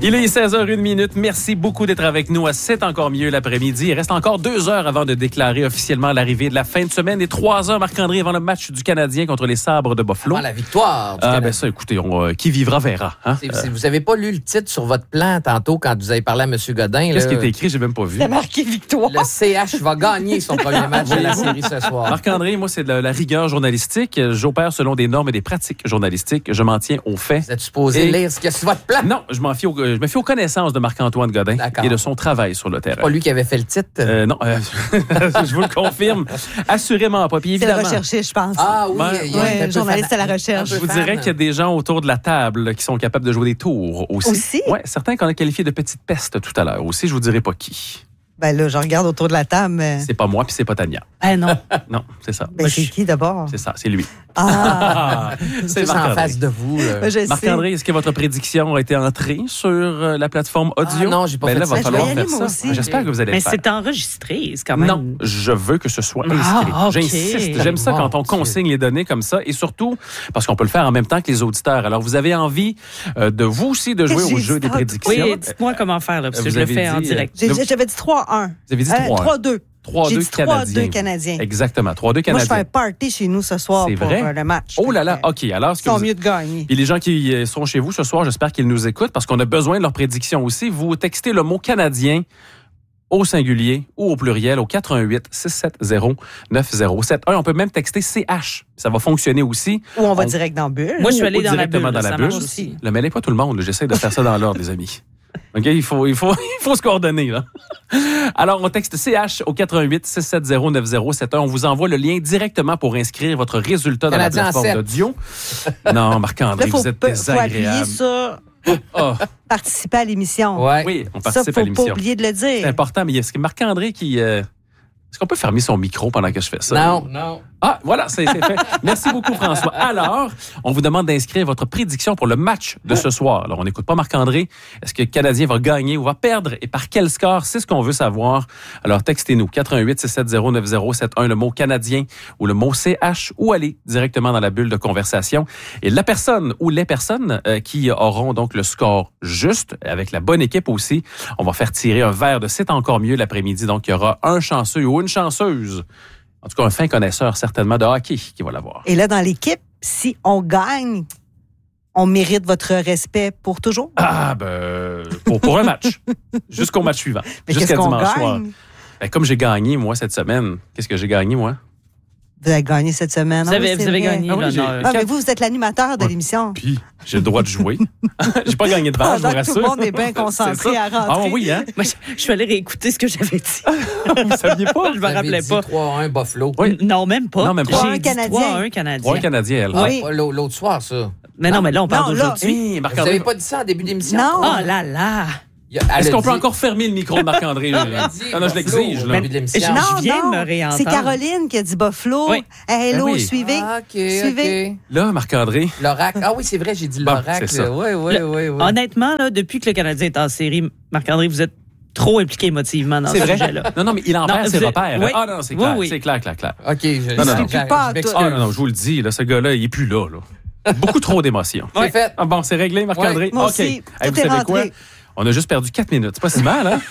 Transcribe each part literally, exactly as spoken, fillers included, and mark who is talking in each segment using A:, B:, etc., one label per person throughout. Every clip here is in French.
A: Il est seize heures une. Merci beaucoup d'être avec nous à C'est encore mieux l'après-midi. Il reste encore deux heures avant de déclarer officiellement l'arrivée de la fin de semaine et trois heures, Marc-André, avant le match du Canadien contre les Sabres de Buffalo.
B: Avant la victoire du
A: Ah,
B: Canadien.
A: ben ça, écoutez, on, euh, qui vivra verra. Hein?
B: C'est- c'est- vous n'avez pas lu le titre sur votre plan tantôt quand vous avez parlé à M. Godin.
A: Qu'est-ce
B: là?
A: qui était écrit? J'ai même pas vu.
C: C'est marqué victoire.
B: Le C H va gagner son premier match de la série ce soir.
A: Marc-André, moi, c'est de la, la rigueur journalistique. J'opère selon des normes et des pratiques journalistiques. Je m'en tiens aux faits.
B: Vous êtes supposé
A: Et-
B: lire ce qu'il y a sur votre plan.
A: Non, je m'en fie au- je me fie aux connaissances de Marc-Antoine Godin
B: D'accord.
A: et de son travail sur le terrain.
B: Pas lui qui avait fait le titre.
A: Euh, non, euh, je vous le confirme. Assurément pas. Puis
C: C'est le
A: évidemment,
C: recherché, je pense.
B: Ah oui,
A: Ouais,
B: il y a
C: ouais,
B: un peu
C: journaliste
B: fan-
C: à la recherche.
B: un
A: je
B: peu
A: vous dirais
B: fan.
A: qu'il y a des gens autour de la table là, qui sont capables de jouer des tours aussi.
C: Aussi?
A: Ouais, certains qu'on a qualifiés de petites pestes tout à l'heure. Aussi, je vous dirai pas qui.
C: Ben là, je regarde autour de la table. Mais...
A: C'est pas moi puis c'est pas Tania.
D: Ah non.
A: Non, c'est ça.
C: Ben, c'est qui d'abord?
A: C'est ça, c'est lui.
C: Ah,
A: c'est
B: Tous en
A: Marc-André.
B: face de vous. là.
C: je sais.
A: Marc-André, est-ce que votre prédiction a été entrée sur euh, la plateforme audio?
B: Ah non, j'ai pas
A: Ben
B: fait
A: là,
B: ça.
A: va
C: Ben, je
A: falloir
C: vais y aller,
A: faire
C: moi
A: ça.
C: aussi.
A: J'espère que vous allez
D: Mais
A: le faire.
D: c'est enregistré, c'est quand même.
A: Non, je veux que ce soit inscrit.
D: Ah, ok.
A: J'insiste. J'aime ça
B: Mon
A: quand on
B: Dieu.
A: consigne les données comme ça et surtout parce qu'on peut le faire en même temps que les auditeurs. Alors, vous avez envie euh, de vous aussi de jouer
C: J'ai
A: au
C: dit
A: jeu des
C: ça.
A: prédictions.
D: Oui, dites-moi comment faire, là, parce que
A: Vous
D: je le
A: avez
D: fais en
A: dit,
D: direct.
C: J'ai-
A: Donc-
C: J'avais dit trois un.
A: Vous avez dit
C: Euh,
A: trois un.
C: trois deux.
A: trois
C: J'ai
A: deux
C: dit trois
A: Canadiens.
C: deux Canadiens.
A: Exactement. trois deux
C: Moi, je
A: Canadiens.
C: fais un party chez nous ce soir
A: C'est
C: pour
A: vrai?
C: euh, le match.
A: Oh là là,
C: Fait
A: OK. Alors,
C: que,
A: ce
C: Ils
A: que
C: sont
A: vous...
C: mieux de gagner.
A: Puis les gens qui euh, sont chez vous ce soir, j'espère qu'ils nous écoutent parce qu'on a besoin de leurs prédictions aussi. Vous textez le mot Canadien au singulier ou au pluriel au quatre un huit six sept zéro neuf zéro sept un. On peut même texter C H. Ça va fonctionner aussi.
C: Ou on va
A: On-
C: direct dans le bulle.
D: Moi, je suis
A: Ou-
D: allée
A: ou
D: dans la
A: directement
D: bulle.
A: dans
D: là,
A: la
D: ça marche
A: bulle.
D: aussi.
A: Le mêlez pas tout le monde. J'essaie de faire ça dans l'ordre, les amis. OK, il faut, il faut, il faut se coordonner, là. Alors, on texte C H au quatre un huit six sept zéro neuf zéro sept un. On vous envoie le lien directement pour inscrire votre résultat dans la
B: Canadien en
A: plateforme
B: sept.
A: d'audio. Non, Marc-André,
C: Là, faut,
A: vous êtes
C: pas- faut appuyer
A: désagréable.
C: sur
A: Ah,
C: participer à l'émission.
B: Ouais.
A: oui, on
C: Ça,
A: participe
C: faut
A: à
C: pas
A: l'émission.
C: oublier de le
A: C'est
C: dire.
A: important, mais est-ce que Marc-André qui... euh, Est-ce qu'on peut fermer son micro pendant que je fais ça?
B: Non, non.
A: Ah, voilà, c'est c'est fait. Merci beaucoup, François. Alors, on vous demande d'inscrire votre prédiction pour le match de ce soir. Alors, on n'écoute pas Marc-André. Est-ce que le Canadien va gagner ou va perdre? Et par quel score? C'est ce qu'on veut savoir. Alors, textez-nous quatre un huit six sept zéro neuf zéro sept un, le mot Canadien ou le mot C H, ou allez directement dans la bulle de conversation. Et la personne ou les personnes euh, qui auront donc le score juste, avec la bonne équipe aussi, on va faire tirer un verre de C'est encore mieux l'après-midi. Donc, il y aura un chanceux ou une chanceuse. En tout cas, un fin connaisseur certainement de hockey qui va l'avoir.
C: Et là, dans l'équipe, si on gagne, on mérite votre respect pour toujours.
A: Ah, ben, pour, pour un match. Jusqu'au match suivant.
C: Mais
A: Jusqu'à
C: qu'est-ce qu'on
A: dimanche soir.
C: gagne?
A: Ben, comme j'ai gagné, moi, cette semaine, qu'est-ce que j'ai gagné, moi?
C: Vous avez gagné cette semaine.
D: Vous
C: Ah
D: avez,
C: oui, c'est
D: vous avez
C: vrai.
D: gagné
A: Ah oui, j'ai-
D: l'honneur.
C: Ah, mais vous, vous êtes l'animateur de
A: Ouais.
C: l'émission.
A: Puis, j'ai le droit de jouer. j'ai pas gagné de verre, je vous
C: Pendant que
A: rassure.
C: tout le monde est bien
A: C'est
C: concentré
A: ça.
C: à rentrer.
A: Ah oui, hein?
D: Moi, je, je suis allée réécouter ce que j'avais dit.
A: Vous saviez pas?
D: Je me rappelais pas.
B: trois un Buffalo.
A: Oui.
D: Non, même pas.
A: Non, même pas.
D: J'ai
C: trois un
D: dit
C: Canadien.
D: trois un Canadien.
A: Trois Canadiens, elle.
B: Ah,
C: Oui.
B: pas l'au- l'autre soir, ça.
D: Mais non, mais là, on parle
C: Non, là,
D: d'aujourd'hui.
A: Hey,
B: Vous
A: Marc-André.
B: n'avez pas dit ça en début d'émission?
C: Non.
D: Oh là là!
B: Il y a- elle
A: Est-ce
B: a
A: qu'on peut
B: dit-
A: encore fermer le micro de Marc-André? là?
B: Elle a dit
A: Non, non, je
B: Buffalo
A: l'exige,
B: au
A: là.
B: début de l'émission.
D: Je-
C: Non,
D: viens de
C: non,
D: me réentendre.
C: c'est Caroline qui a dit Buffalo.
D: Oui.
C: Hey, hello,
A: Ben oui.
C: suivez.
B: Ah, OK,
C: Suivez.
B: OK.
A: Là, Marc-André.
B: L'oracle. Ah oui, c'est vrai, j'ai dit
A: Bon,
B: l'oracle.
A: c'est ça.
B: Oui, oui,
D: Le-
B: oui, oui.
D: Honnêtement, là, depuis que le Canadien est en série, Marc-André, vous êtes trop impliqué émotivement dans
A: C'est
D: ce
A: vrai?
D: sujet-là.
A: Non, non, mais il en
D: Non,
A: perd ses
D: vous-
A: repères.
D: oui.
A: Ah non, c'est
D: Oui,
A: clair,
D: oui.
A: c'est clair, clair, clair.
B: OK, je,
A: Non, non, non.
B: je- je-
C: Pas
B: je
C: à
B: m'excuse.
A: Ah non, non, je vous le dis, là, ce gars-là, il est plus là, là. Beaucoup trop d'émotions.
B: C'est fait.
A: Ah bon, c'est réglé, Marc-André?
C: Ouais, moi
A: OK.
C: aussi.
A: Hey,
C: Tout
A: vous
C: est
A: savez
C: rentré.
A: quoi? On a juste perdu quatre minutes. C'est pas si mal, hein?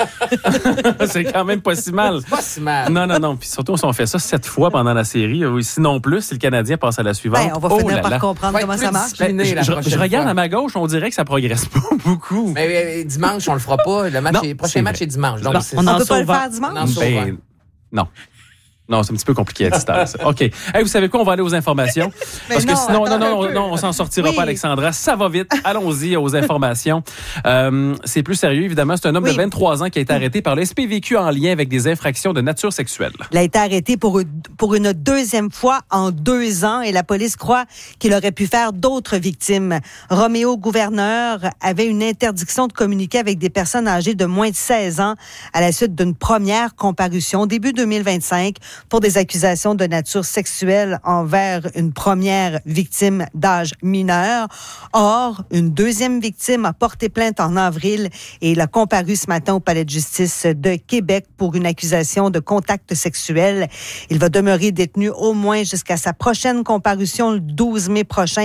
A: C'est quand même pas si mal.
B: C'est pas si mal.
A: Non, non, non. Puis surtout, si on fait ça sept fois pendant la série, euh, sinon plus, si le Canadien passe à la suivante.
C: Ben, on va
A: oh
C: finir
A: là
C: par
A: là.
C: comprendre
B: Va être
C: comment
B: plus
C: ça marche.
B: discipliné.
A: Ben, je,
B: la
A: je-
B: prochaine
A: je regarde
B: fois.
A: à ma gauche, on dirait que ça progresse pas beaucoup.
B: Mais euh, dimanche, on le fera pas. Le match
A: Non,
B: est-
A: c'est
B: prochain match
A: vrai.
B: est dimanche. Donc,
D: Bon,
B: c'est-
D: on
C: On
D: en
C: peut pas le
D: sauve un.
C: faire dimanche?
B: Non, sauve un.
A: Ben, non. Non, c'est un petit peu compliqué à distance. OK. Hey, vous savez quoi? On va aller aux informations.
C: Mais
A: Parce que
C: non,
A: sinon, non,
C: attends
A: non,
C: un peu.
A: non, on s'en sortira
C: Oui.
A: pas, Alexandra. Ça va vite. Allons-y aux informations. Euh, c'est plus sérieux, évidemment. C'est un homme
C: Oui.
A: de vingt-trois ans qui a été arrêté par le S P V Q en lien avec des infractions de nature sexuelle.
C: Il a été arrêté pour, une- pour une deuxième fois en deux ans et la police croit qu'il aurait pu faire d'autres victimes. Roméo Gouverneur avait une interdiction de communiquer avec des personnes âgées de moins de seize ans à la suite d'une première comparution début deux mille vingt-cinq pour des accusations de nature sexuelle envers une première victime d'âge mineur. Or, une deuxième victime a porté plainte en avril et il a comparu ce matin au Palais de justice de Québec pour une accusation de contact sexuel. Il va demeurer détenu au moins jusqu'à sa prochaine comparution le douze mai prochain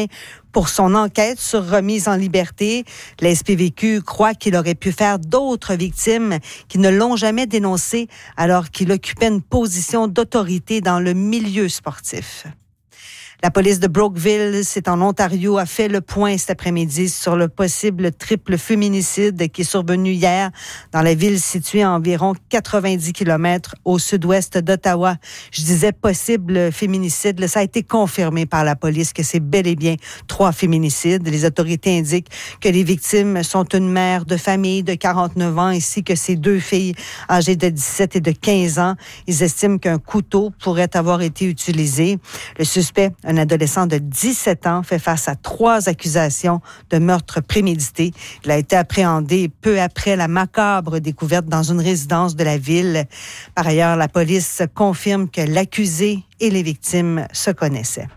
C: Pour son enquête sur remise en liberté, la S P V Q croit qu'il aurait pu faire d'autres victimes qui ne l'ont jamais dénoncé alors qu'il occupait une position d'autorité dans le milieu sportif. La police de Brookville, c'est en Ontario, a fait le point cet après-midi sur le possible triple féminicide qui est survenu hier dans la ville située à environ quatre-vingt-dix kilomètres au sud-ouest d'Ottawa. Je disais possible féminicide, ça a été confirmé par la police que c'est bel et bien trois féminicides. Les autorités indiquent que les victimes sont une mère de famille de quarante-neuf ans ainsi que ses deux filles âgées de dix-sept et de quinze ans. Ils estiment qu'un couteau pourrait avoir été utilisé. Le suspect, un adolescent de dix-sept ans, fait face à trois accusations de meurtre prémédité. Il a été appréhendé peu après la macabre découverte dans une résidence de la ville. Par ailleurs, la police confirme que l'accusé et les victimes se connaissaient.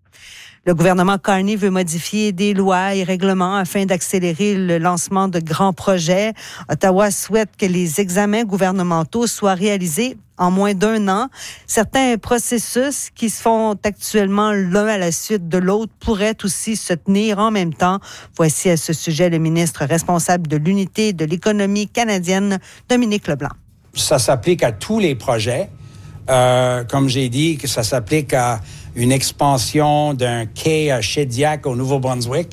C: Le gouvernement Carney veut modifier des lois et règlements afin d'accélérer le lancement de grands projets. Ottawa souhaite que les examens gouvernementaux soient réalisés en moins d'un an. Certains processus qui se font actuellement l'un à la suite de l'autre pourraient aussi se tenir en même temps. Voici à ce sujet le ministre responsable de l'unité et de l'économie canadienne, Dominique Leblanc.
E: Ça s'applique à tous les projets. Euh, comme j'ai dit, que ça s'applique à une expansion d'un quai à Shediac au Nouveau-Brunswick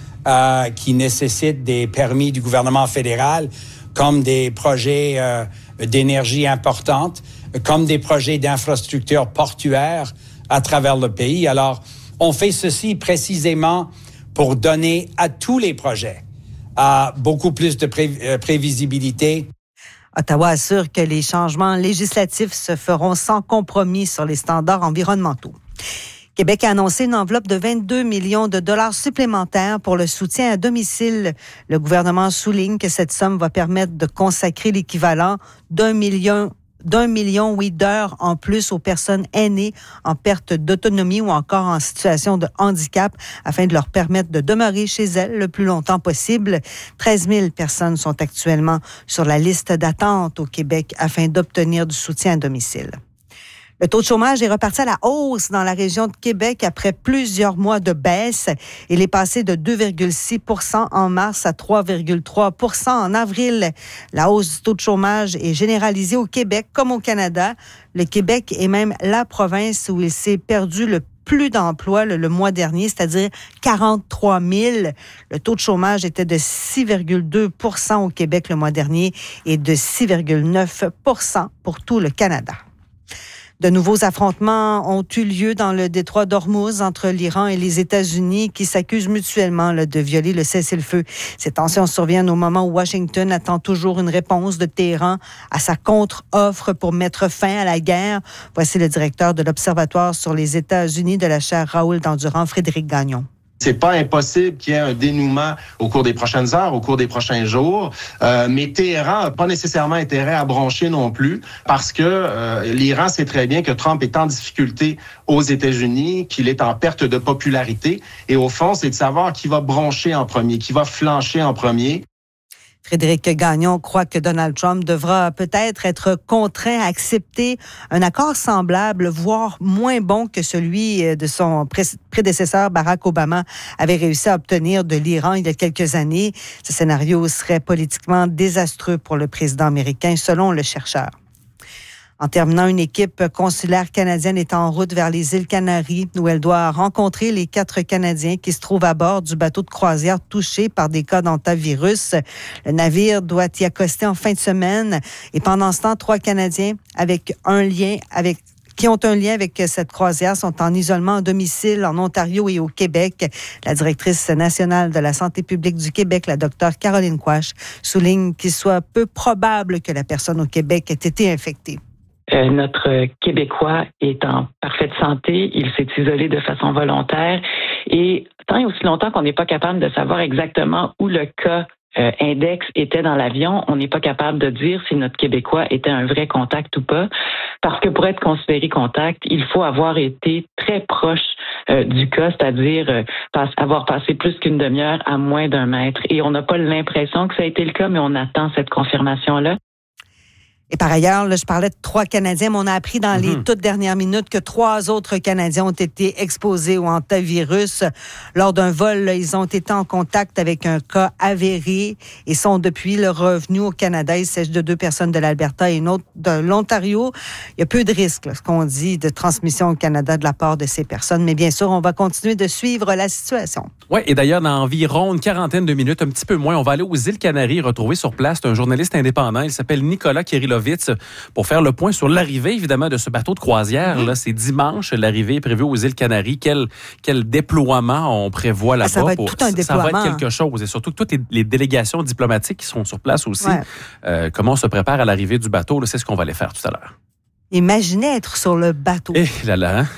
E: euh, qui nécessite des permis du gouvernement fédéral, comme des projets euh, d'énergie importantes, comme des projets d'infrastructures portuaires à travers le pays. Alors, on fait ceci précisément pour donner à tous les projets euh, beaucoup plus de pré- euh, prévisibilité.
C: Ottawa assure que les changements législatifs se feront sans compromis sur les standards environnementaux. Québec a annoncé une enveloppe de vingt-deux millions de dollars supplémentaires pour le soutien à domicile. Le gouvernement souligne que cette somme va permettre de consacrer l'équivalent d'un million d'un million, oui, d'heures en plus aux personnes aînées en perte d'autonomie ou encore en situation de handicap afin de leur permettre de demeurer chez elles le plus longtemps possible. treize mille personnes sont actuellement sur la liste d'attente au Québec afin d'obtenir du soutien à domicile. Le taux de chômage est reparti à la hausse dans la région de Québec après plusieurs mois de baisse. Il est passé de deux virgule six pour cent en mars à trois virgule trois pour cent en avril. La hausse du taux de chômage est généralisée au Québec comme au Canada. Le Québec est même la province où il s'est perdu le plus d'emplois le, le mois dernier, c'est-à-dire quarante-trois mille. Le taux de chômage était de six virgule deux pour cent au Québec le mois dernier et de six virgule neuf pour cent pour tout le Canada. De nouveaux affrontements ont eu lieu dans le détroit d'Ormuz entre l'Iran et les États-Unis qui s'accusent mutuellement là, de violer le cessez-le-feu. Ces tensions surviennent au moment où Washington attend toujours une réponse de Téhéran à sa contre-offre pour mettre fin à la guerre. Voici le directeur de l'Observatoire sur les États-Unis de la chaire Raoul d'Endurant, Frédéric Gagnon.
F: C'est pas impossible qu'il y ait un dénouement au cours des prochaines heures, au cours des prochains jours. Euh, mais Téhéran n'a pas nécessairement intérêt à broncher non plus parce que euh, l'Iran sait très bien que Trump est en difficulté aux États-Unis, qu'il est en perte de popularité. Et au fond, c'est de savoir qui va broncher en premier, qui va flancher en premier.
C: Frédéric Gagnon croit que Donald Trump devra peut-être être contraint à accepter un accord semblable, voire moins bon que celui de son prédécesseur Barack Obama avait réussi à obtenir de l'Iran il y a quelques années. Ce scénario serait politiquement désastreux pour le président américain, selon le chercheur. En terminant, une équipe consulaire canadienne est en route vers les îles Canaries où elle doit rencontrer les quatre Canadiens qui se trouvent à bord du bateau de croisière touché par des cas d'hantavirus. Le navire doit y accoster en fin de semaine et pendant ce temps, trois Canadiens avec un lien avec qui ont un lien avec cette croisière sont en isolement à domicile en Ontario et au Québec. La directrice nationale de la santé publique du Québec, la docteure Caroline Quach, souligne qu'il soit peu probable que la personne au Québec ait été infectée.
G: Euh, notre Québécois est en parfaite santé, il s'est isolé de façon volontaire et tant et aussi longtemps qu'on n'est pas capable de savoir exactement où le cas euh, index était dans l'avion, on n'est pas capable de dire si notre Québécois était un vrai contact ou pas, parce que pour être considéré contact, il faut avoir été très proche euh, du cas, c'est-à-dire euh, passe, avoir passé plus qu'une demi-heure à moins d'un mètre et on n'a pas l'impression que ça a été le cas, mais on attend cette confirmation-là.
C: Et par ailleurs, là, je parlais de trois Canadiens, mais on a appris dans mm-hmm. les toutes dernières minutes que trois autres Canadiens ont été exposés au hantavirus. Lors d'un vol, là, ils ont été en contact avec un cas avéré et sont depuis le revenu au Canada. Il s'agit de deux personnes de l'Alberta et une autre de l'Ontario. Il y a peu de risques, là, ce qu'on dit, de transmission au Canada de la part de ces personnes. Mais bien sûr, on va continuer de suivre la situation.
A: Oui, et d'ailleurs, dans environ une quarantaine de minutes, un petit peu moins, on va aller aux îles Canaries, retrouver sur place un journaliste indépendant. Il s'appelle Nicolas Kirillovitz pour faire le point sur l'arrivée, évidemment, de ce bateau de croisière. Mm-hmm. Là, c'est dimanche, l'arrivée est prévue aux îles Canaries. Quel, quel déploiement on prévoit là-bas?
C: Ah, ça va être
A: pour,
C: tout un déploiement.
A: Ça va être quelque chose. Et surtout que toutes les, les délégations diplomatiques qui seront sur place aussi, ouais. euh, comment on se prépare à l'arrivée du bateau, là, c'est ce qu'on va aller faire tout à l'heure.
C: Imaginez être sur le bateau.
A: Eh là là, hein?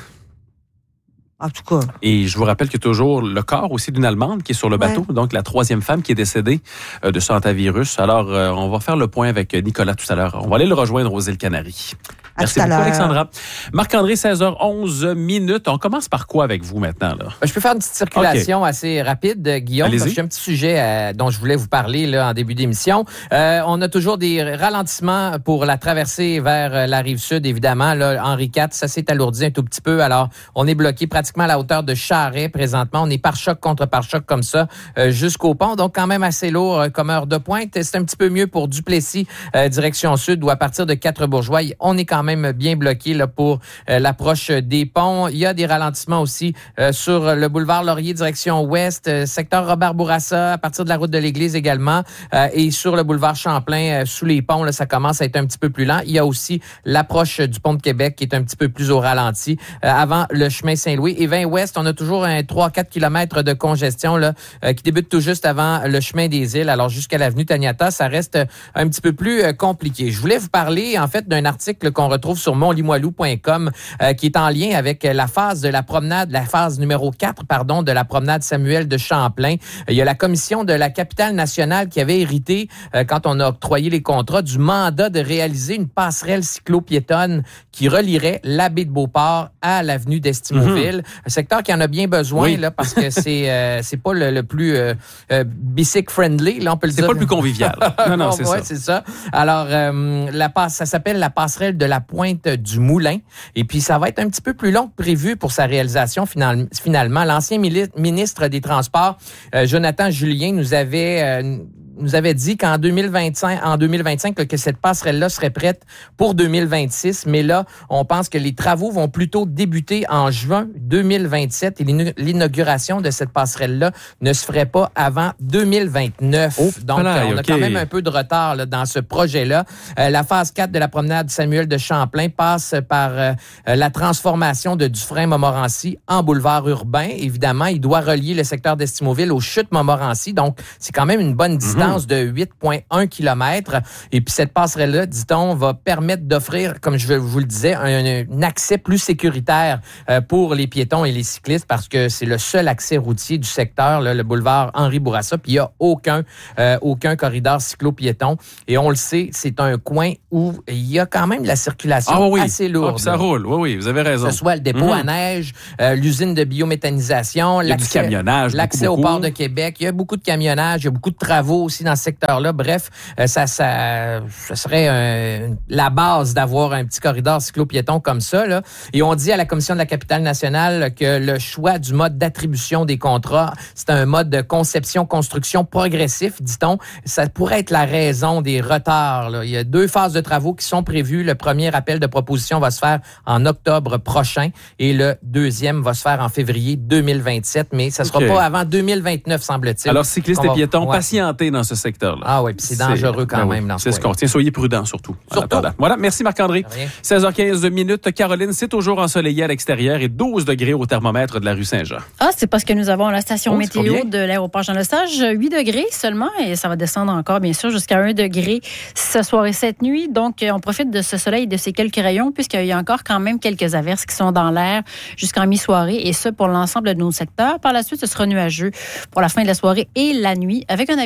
C: En tout cas.
A: Et je vous rappelle qu'il y a toujours le corps aussi d'une Allemande qui est sur le bateau, ouais. donc la troisième femme qui est décédée euh, de ce hantavirus. Alors, euh, on va faire le point avec Nicolas tout à l'heure. On va aller le rejoindre aux îles Canaries.
C: À
A: Merci beaucoup, Alexandra. Marc-André, seize heures onze minutes. On commence par quoi avec vous maintenant? Là?
B: Je peux faire une petite circulation okay. assez rapide, Guillaume,
A: Allez-y.
B: parce que j'ai un petit sujet euh, dont je voulais vous parler là, en début d'émission. Euh, on a toujours des ralentissements pour la traversée vers euh, la rive sud, évidemment. Là, Henri quatre, ça s'est alourdi un tout petit peu. Alors, on est bloqué pratiquement à la hauteur de Charest présentement. On est par choc contre par choc comme ça euh, jusqu'au pont. Donc, quand même assez lourd euh, comme heure de pointe. C'est un petit peu mieux pour Duplessis, euh, direction sud, ou à partir de Quatre-Bourgeois. On est quand même bien bloqué là, pour euh, l'approche des ponts. Il y a des ralentissements aussi euh, sur le boulevard Laurier, direction ouest, euh, secteur Robert-Bourassa, à partir de la route de l'Église également, euh, et sur le boulevard Champlain, euh, sous les ponts, là, ça commence à être un petit peu plus lent. Il y a aussi l'approche du pont de Québec qui est un petit peu plus au ralenti, euh, avant le chemin Saint-Louis. Et vingt ouest, on a toujours un trois à quatre kilomètres de congestion là, euh, qui débute tout juste avant le chemin des îles. Alors, jusqu'à l'avenue Taniata, ça reste un petit peu plus euh, compliqué. Je voulais vous parler, en fait, d'un article qu'on retrouve sur mont limoilou point com euh, qui est en lien avec la phase de la promenade, la phase numéro quatre, pardon, de la promenade Samuel de Champlain. Il y a la commission de la capitale nationale qui avait hérité, euh, quand on a octroyé les contrats, du mandat de réaliser une passerelle cyclo-piétonne qui relierait la baie de Beauport à l'avenue d'Estimauville. Mm-hmm. Un secteur qui en a bien besoin, oui. là, parce que c'est euh, c'est pas le, le plus euh, euh, bicycle-friendly, là, on peut le
A: c'est
B: dire.
A: C'est pas le plus convivial. Non, non, c'est
B: ouais,
A: ça.
B: c'est ça. Alors, euh, la passe, ça s'appelle la passerelle de la Pointe du Moulin. Et puis, ça va être un petit peu plus long que prévu pour sa réalisation final, finalement. L'ancien ministre des Transports, euh, Jonathan Julien, nous avait... Euh, nous avait dit qu'en deux mille vingt-cinq, en deux mille vingt-cinq que cette passerelle-là serait prête pour deux mille vingt-six, mais là, on pense que les travaux vont plutôt débuter en juin deux mille vingt-sept et l'inauguration de cette passerelle-là ne se ferait pas avant deux mille vingt-neuf. Oh, Donc, voilà, on a okay. quand même un peu de retard là, dans ce projet-là. Euh, la phase quatre de la promenade Samuel de Champlain passe par euh, la transformation de Dufresne-Montmorency en boulevard urbain. Évidemment, il doit relier le secteur d'Estimauville aux chutes Montmorency. Donc, c'est quand même une bonne distance. Mm-hmm. de huit virgule un kilomètres. Et puis cette passerelle-là, dit-on, va permettre d'offrir, comme je vous le disais, un, un accès plus sécuritaire euh, pour les piétons et les cyclistes parce que c'est le seul accès routier du secteur, là, le boulevard Henri-Bourassa. Puis il n'y a aucun, euh, aucun corridor cyclo-piéton. Et on le sait, c'est un coin où il y a quand même de la circulation ah, oui. assez lourde.
A: Ah, ça roule, oui, oui, vous avez raison.
B: Que ce soit le dépôt mmh. à neige, euh, l'usine de biométhanisation,
A: il y a du camionnage,
B: l'accès
A: beaucoup,
B: au port de Québec. Il y a beaucoup de camionnage, il y a beaucoup de travaux aussi dans ce secteur-là. Bref, euh, ça, ça, ça serait euh, la base d'avoir un petit corridor cyclo-piéton comme ça, là. Et on dit à la Commission de la capitale nationale que le choix du mode d'attribution des contrats, c'est un mode de conception-construction progressif, dit-on. Ça pourrait être la raison des retards, là. Il y a deux phases de travaux qui sont prévues. Le premier appel de proposition va se faire en octobre prochain et le deuxième va se faire en février deux mille vingt-sept, mais ça ne sera okay. pas avant deux mille vingt-neuf, semble-t-il.
A: Alors, cyclistes
B: va...
A: et piétons,
B: ouais.
A: patientez dans ce secteur-là.
B: Ah oui, puis c'est dangereux quand
A: ben
B: même.
A: Oui.
B: Dans ce
A: c'est ce qu'on tient. Soyez prudents, surtout.
B: Surtout.
A: Voilà, merci Marc-André. seize heures quinze minutes. Caroline, c'est toujours ensoleillé à l'extérieur et douze degrés au thermomètre de la rue Saint-Jean.
H: Ah, c'est parce que nous avons la station
A: oh,
H: météo de l'aéroport Jean-Lesage, huit degrés seulement, et ça va descendre encore, bien sûr, jusqu'à un degré ce soir et cette nuit. Donc, on profite de ce soleil et de ces quelques rayons, puisqu'il y a encore quand même quelques averses qui sont dans l'air jusqu'en mi-soirée, et ce, pour l'ensemble de nos secteurs. Par la suite, ce sera nuageux pour la fin de la soirée et la nuit, avec un avis de gel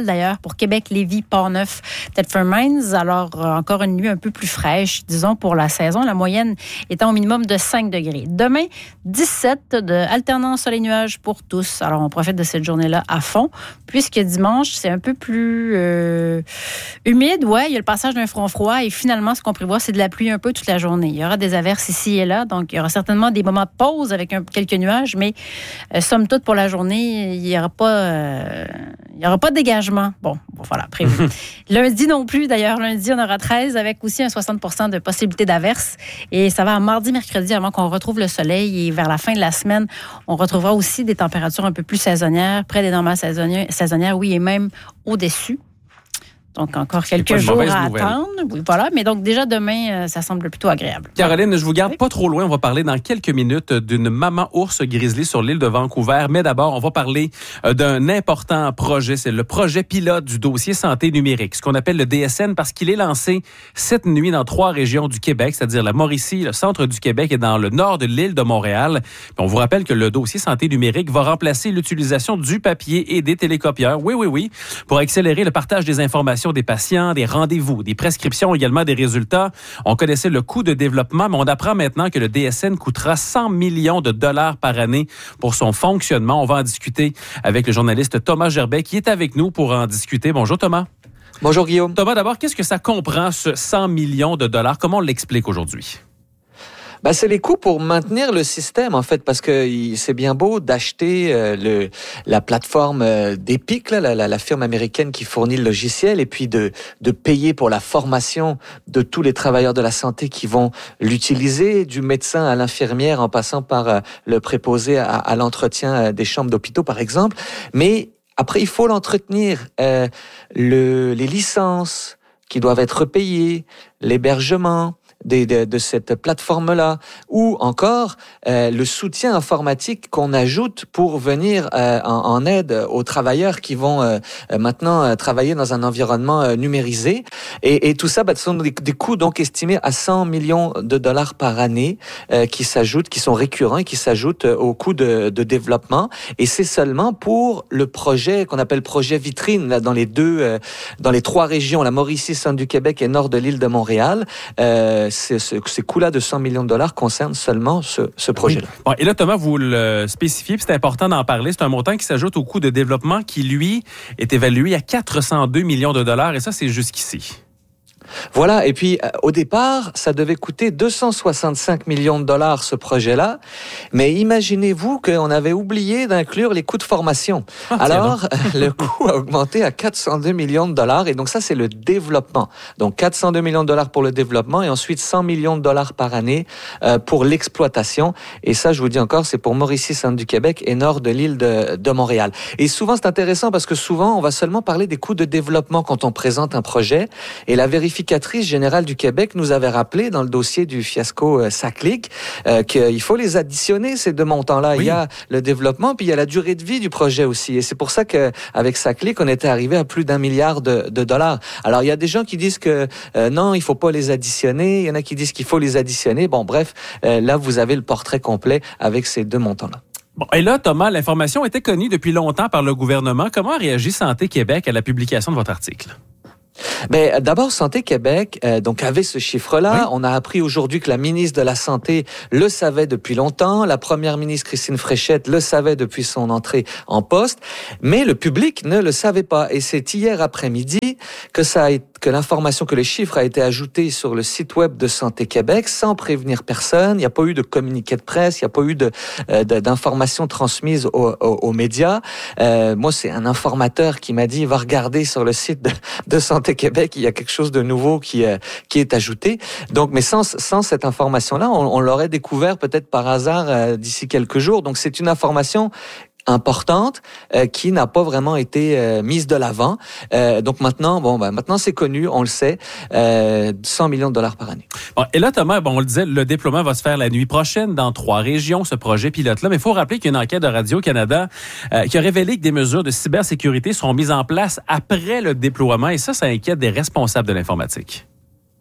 H: étoiles d'ailleurs pour Québec, Lévis, Port-Neuf, Thetford Mines. Alors, euh, encore une nuit un peu plus fraîche, disons, pour la saison. La moyenne étant au minimum de cinq degrés. Demain, dix-sept de alternance soleil-nuages pour tous. Alors, on profite de cette journée-là à fond, puisque dimanche, c'est un peu plus euh, humide. Ouais, il y a le passage d'un front froid et finalement, ce qu'on prévoit, c'est de la pluie un peu toute la journée. Il y aura des averses ici et là, donc il y aura certainement des moments de pause avec un, quelques nuages, mais euh, somme toute, pour la journée, il n'y aura pas... Euh, il n'y aura pas de dégagement. Bon, bon voilà, prévu. Lundi non plus, d'ailleurs. Lundi, on aura treize avec aussi un soixante pour cent de possibilité d'averse. Et ça va en mardi, mercredi, avant qu'on retrouve le soleil. Et vers la fin de la semaine, on retrouvera aussi des températures un peu plus saisonnières, près des normales saisonnières, saisonnières oui, et même au-dessus. Donc, encore quelques jours à nouvelle. attendre. Oui, voilà. Mais donc, déjà demain, ça semble plutôt agréable.
A: Caroline, je vous garde oui. pas trop loin. On va parler dans quelques minutes d'une maman ours grizzly sur l'île de Vancouver. Mais d'abord, on va parler d'un important projet. C'est le projet pilote du dossier santé numérique, ce qu'on appelle le D S N, parce qu'il est lancé cette nuit dans trois régions du Québec, c'est-à-dire la Mauricie, le centre du Québec et dans le nord de l'île de Montréal. Puis on vous rappelle que le dossier santé numérique va remplacer l'utilisation du papier et des télécopieurs. Oui, oui, oui, pour accélérer le partage des informations des patients, des rendez-vous, des prescriptions, également des résultats. On connaissait le coût de développement, mais on apprend maintenant que le D S N coûtera cent millions de dollars par année pour son fonctionnement. On va en discuter avec le journaliste Thomas Gerbet qui est avec nous pour en discuter. Bonjour Thomas.
I: Bonjour Guillaume.
A: Thomas, d'abord, qu'est-ce que ça comprend, ce cent millions de dollars? Comment on l'explique aujourd'hui?
I: Ben, c'est les coûts pour maintenir le système, en fait, parce que c'est bien beau d'acheter euh, le, la plateforme euh, d'Epic, là, la, la, la firme américaine qui fournit le logiciel, et puis de, de payer pour la formation de tous les travailleurs de la santé qui vont l'utiliser, du médecin à l'infirmière, en passant par euh, le préposé à, à l'entretien des chambres d'hôpitaux, par exemple. Mais après, il faut l'entretenir. Euh, le, les licences qui doivent être payées, l'hébergement De, de, de cette plateforme-là, ou encore euh, le soutien informatique qu'on ajoute pour venir euh, en, en aide aux travailleurs qui vont euh, maintenant euh, travailler dans un environnement euh, numérisé. Et, et tout ça, bah, ce sont des, des coûts donc estimés à cent millions de dollars par année euh, qui s'ajoutent, qui sont récurrents et qui s'ajoutent euh, aux coûts de, de développement. Et c'est seulement pour le projet qu'on appelle projet vitrine là, dans les deux, euh, dans les trois régions, la Mauricie, centre du Québec et nord de l'île de Montréal. Euh, Ces, ces coûts-là de cent millions de dollars concernent seulement ce, ce projet-là.
A: Oui. Bon, et là, Thomas, vous le spécifiez, puis c'est important d'en parler. C'est un montant qui s'ajoute au coût de développement qui, lui, est évalué à quatre cent deux millions de dollars. Et ça, c'est jusqu'ici.
I: Voilà, et puis euh, au départ, ça devait coûter deux cent soixante-cinq millions de dollars ce projet-là, mais imaginez-vous qu'on avait oublié d'inclure les coûts de formation. Ah, Alors, le coût a augmenté à quatre cent deux millions de dollars, et donc ça, c'est le développement. Donc quatre cent deux millions de dollars pour le développement, et ensuite cent millions de dollars par année euh, pour l'exploitation. Et ça, je vous dis encore, c'est pour Mauricie, centre du Québec et nord de l'île de, de Montréal. Et souvent, c'est intéressant parce que souvent, on va seulement parler des coûts de développement quand on présente un projet, et la vérification vérificatrice générale du Québec nous avait rappelé dans le dossier du fiasco euh, SACLIC euh, qu'il faut les additionner, ces deux montants-là. Oui. Il y a le développement, puis il y a la durée de vie du projet aussi. Et c'est pour ça qu'avec SACLIC, on était arrivé à plus d'un milliard de, de dollars. Alors, il y a des gens qui disent que euh, non, il faut pas les additionner. Il y en a qui disent qu'il faut les additionner. Bon, bref, euh, là, vous avez le portrait complet avec ces deux montants-là.
A: Bon, et là, Thomas, l'information était connue depuis longtemps par le gouvernement. Comment a réagi Santé Québec à la publication de votre article?
I: Ben, d'abord, Santé Québec euh, donc avait ce chiffre-là. Oui. On a appris aujourd'hui que la ministre de la Santé le savait depuis longtemps. La première ministre, Christine Fréchette, le savait depuis son entrée en poste. Mais le public ne le savait pas. Et c'est hier après-midi que ça a été que l'information, que le chiffre a été ajouté sur le site web de Santé Québec sans prévenir personne. Il n'y a pas eu de communiqué de presse, il n'y a pas eu de, euh, d'informations transmises aux, aux, aux médias. Euh, moi, c'est un informateur qui m'a dit, va regarder sur le site de, de Santé Québec, il y a quelque chose de nouveau qui, euh, qui est ajouté. Donc, mais sans, sans cette information-là, on, on l'aurait découvert peut-être par hasard euh, d'ici quelques jours. Donc, c'est une information importante euh, qui n'a pas vraiment été euh, mise de l'avant. Euh, donc maintenant, bon, ben maintenant c'est connu, on le sait, euh, cent millions de dollars par année.
A: Bon, et là, Thomas, bon, on le disait, le déploiement va se faire la nuit prochaine dans trois régions, ce projet pilote-là. Mais il faut rappeler qu'il y a une enquête de Radio-Canada euh, qui a révélé que des mesures de cybersécurité seront mises en place après le déploiement. Et ça, ça inquiète des responsables de l'informatique.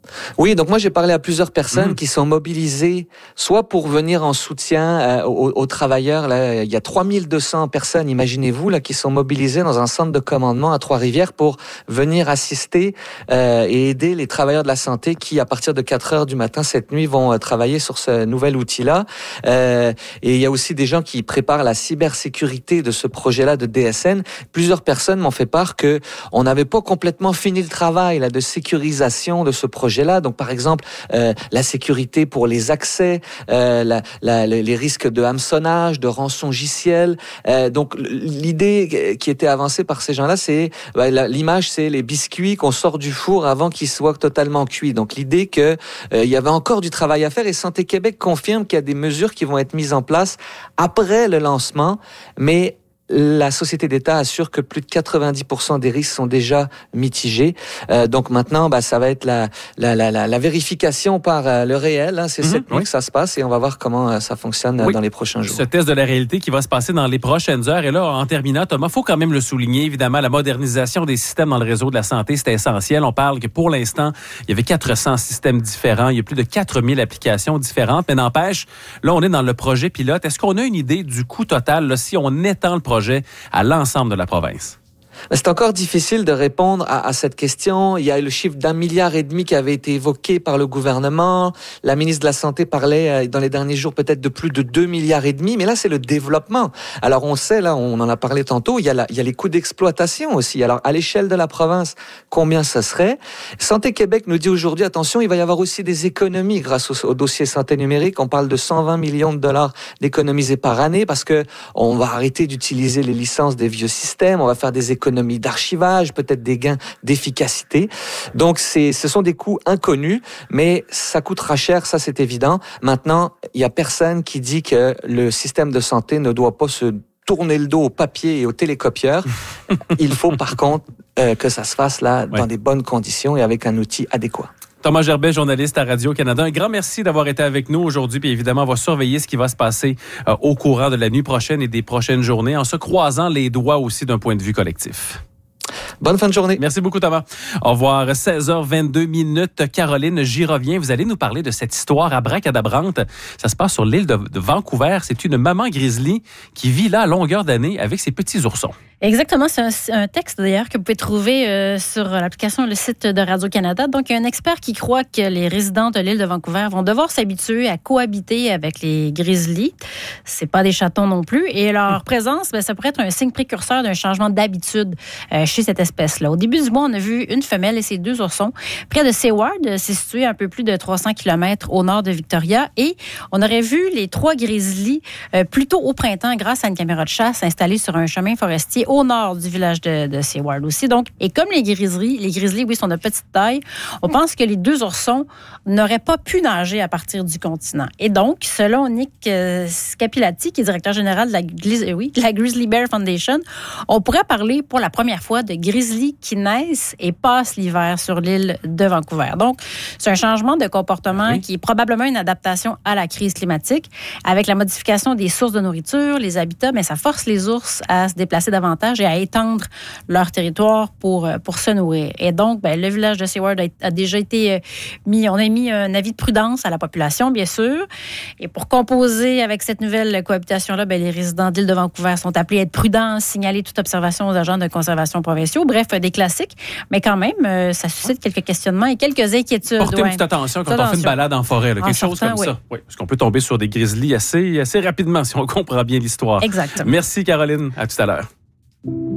I: Oui, donc moi j'ai parlé à plusieurs personnes
A: Mmh.
I: qui sont mobilisées soit pour venir en soutien euh, aux, aux travailleurs. Là, il y a trois mille deux cents personnes, imaginez-vous, là, qui sont mobilisées dans un centre de commandement à Trois-Rivières pour venir assister euh, et aider les travailleurs de la santé qui, à partir de quatre heures du matin cette nuit, vont euh, travailler sur ce nouvel outil-là. Euh, et il y a aussi des gens qui préparent la cybersécurité de ce projet-là de D S N. Plusieurs personnes m'ont fait part que on n'avait pas complètement fini le travail là de sécurisation de ce projet. Là. Donc, par exemple, euh, la sécurité pour les accès, euh, la, la, les risques de hameçonnage, de rançongiciel. Euh, donc, l'idée qui était avancée par ces gens-là, c'est bah, la, l'image, c'est les biscuits qu'on sort du four avant qu'ils soient totalement cuits. Donc, l'idée que euh, il y avait encore du travail à faire et Santé Québec confirme qu'il y a des mesures qui vont être mises en place après le lancement, mais la société d'État assure que plus de quatre-vingt-dix pour cent des risques sont déjà mitigés. Euh, donc maintenant, bah, ça va être la, la, la, la, la vérification par euh, le réel. Hein. C'est mm-hmm, cette nuit oui. que ça se passe et on va voir comment euh, ça fonctionne oui. dans les prochains jours.
A: Ce test de la réalité qui va se passer dans les prochaines heures. Et là, en terminant, Thomas, il faut quand même le souligner, évidemment, la modernisation des systèmes dans le réseau de la santé, c'est essentiel. On parle que pour l'instant, il y avait quatre cents systèmes différents. Il y a plus de quatre mille applications différentes. Mais n'empêche, là, on est dans le projet pilote. Est-ce qu'on a une idée du coût total là, si on étend le projet à l'ensemble de la province?
I: C'est encore difficile de répondre à, à cette question. Il y a le chiffre d'un milliard et demi qui avait été évoqué par le gouvernement. La ministre de la Santé parlait dans les derniers jours peut-être de plus de deux milliards et demi, mais là c'est le développement. Alors on sait, là on en a parlé tantôt, il y a, la, il y a les coûts d'exploitation aussi. Alors à l'échelle de la province, combien ça serait? Santé Québec nous dit aujourd'hui, attention, il va y avoir aussi des économies grâce au, au dossier santé numérique. On parle de cent vingt millions de dollars d'économisés par année parce que on va arrêter d'utiliser les licences des vieux systèmes, on va faire des économies économie d'archivage, peut-être des gains d'efficacité. Donc, c'est, ce sont des coûts inconnus, mais ça coûtera cher, ça c'est évident. Maintenant, il n'y a personne qui dit que le système de santé ne doit pas se tourner le dos au papier et au télécopieur. Il faut par contre euh, que ça se fasse là ouais. dans des bonnes conditions et avec un outil adéquat.
A: Thomas Gerbet, journaliste à Radio-Canada. Un grand merci d'avoir été avec nous aujourd'hui. Puis évidemment, on va surveiller ce qui va se passer euh, au courant de la nuit prochaine et des prochaines journées en se croisant les doigts aussi d'un point de vue collectif.
I: Bonne fin de journée.
A: Merci beaucoup, Thomas. Au revoir. seize heures vingt-deux minutes. Caroline Girovien, vous allez nous parler de cette histoire abracadabrante. Ça se passe sur l'île de, de Vancouver. C'est une maman grizzly qui vit là à longueur d'année avec ses petits oursons.
H: Exactement. C'est un, un texte, d'ailleurs, que vous pouvez trouver euh, sur l'application, le site de Radio-Canada. Donc, il y a un expert qui croit que les résidents de l'île de Vancouver vont devoir s'habituer à cohabiter avec les grizzlies. C'est pas des chatons non plus. Et leur présence, ben, ça pourrait être un signe précurseur d'un changement d'habitude euh, chez cette espèce-là. Au début du mois, on a vu une femelle et ses deux oursons près de Seward. C'est situé à un peu plus de trois cents kilomètres au nord de Victoria. Et on aurait vu les trois grizzlies euh, plus tôt au printemps grâce à une caméra de chasse installée sur un chemin forestier au nord du village de, de Seward aussi. Donc, et comme les grizzlies, les grizzlies, oui, sont de petite taille, on pense que les deux oursons n'auraient pas pu nager à partir du continent. Et donc, selon Nick euh, Scapilati, qui est directeur général de la, euh, oui, de la Grizzly Bear Foundation, on pourrait parler pour la première fois de grizzlies qui naissent et passent l'hiver sur l'île de Vancouver. Donc, c'est un changement de comportement oui. qui est probablement une adaptation à la crise climatique. Avec la modification des sources de nourriture, les habitats, mais ça force les ours à se déplacer davantage et à étendre leur territoire pour, pour se nourrir. Et donc, ben, le village de Seward a, a déjà été mis, on a mis un avis de prudence à la population, bien sûr. Et pour composer avec cette nouvelle cohabitation-là, ben, les résidents de l'île de Vancouver sont appelés à être prudents, signaler toute observation aux agents de conservation provinciaux. Bref, des classiques. Mais quand même, ça suscite quelques questionnements et quelques inquiétudes.
A: Portez ouais. une petite attention quand attention. on fait une balade en forêt, là, quelque en chose sortant, comme oui. ça. Oui, parce qu'on peut tomber sur des grizzlies assez, assez rapidement si on comprend bien l'histoire.
H: Exactement.
A: Merci, Caroline. À tout à l'heure.